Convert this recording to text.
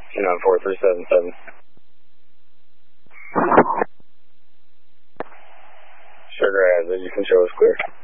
294-377. Sugar has it. You can show us clear.